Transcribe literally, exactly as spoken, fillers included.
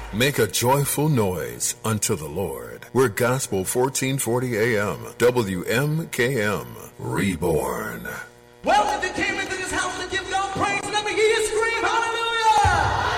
Make a joyful noise unto the Lord. We're Gospel fourteen forty A M, W M K M, Reborn. Well, if you came in